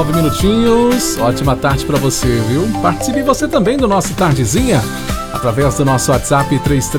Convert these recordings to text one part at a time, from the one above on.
9 minutinhos, ótima tarde para você, viu? Participe você também do nosso Tardezinha através do nosso WhatsApp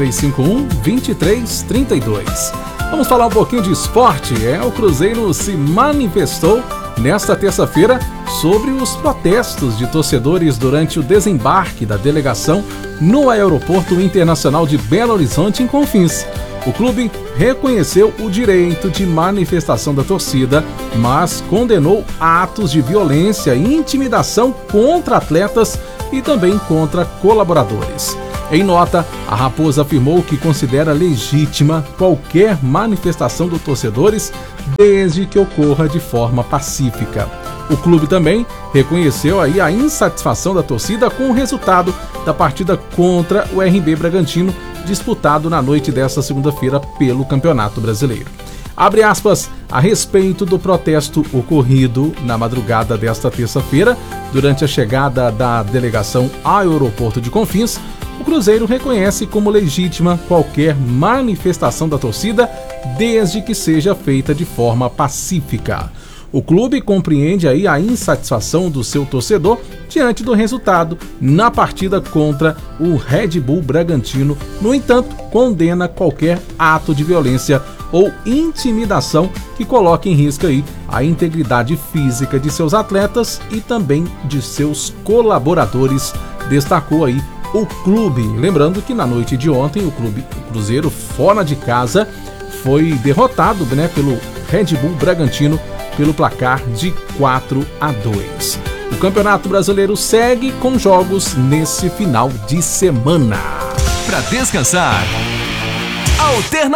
3351-2332. Vamos falar um pouquinho de esporte. O Cruzeiro se manifestou nesta terça-feira sobre os protestos de torcedores durante o desembarque da delegação no Aeroporto Internacional de Belo Horizonte, em Confins. O clube reconheceu o direito de manifestação da torcida, mas condenou atos de violência e intimidação contra atletas e também contra colaboradores. Em nota, a Raposa afirmou que considera legítima qualquer manifestação dos torcedores, desde que ocorra de forma pacífica. O clube também reconheceu a insatisfação da torcida com o resultado da partida contra o RB Bragantino, disputado na noite desta segunda-feira pelo Campeonato Brasileiro. Abre aspas, a respeito do protesto ocorrido na madrugada desta terça-feira, durante a chegada da delegação ao aeroporto de Confins, o Cruzeiro reconhece como legítima qualquer manifestação da torcida, desde que seja feita de forma pacífica. O clube compreende a insatisfação do seu torcedor diante do resultado na partida contra o Red Bull Bragantino. No entanto, condena qualquer ato de violência ou intimidação que coloque em risco a integridade física de seus atletas e também de seus colaboradores, destacou o clube. Lembrando que na noite de ontem o Cruzeiro, fora de casa, foi derrotado pelo Red Bull Bragantino pelo placar de 4-2. O Campeonato Brasileiro segue com jogos nesse final de semana. Para descansar,